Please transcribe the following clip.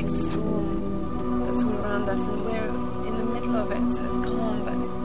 storm that's all around us, and we're in the middle of it, so it's calm, but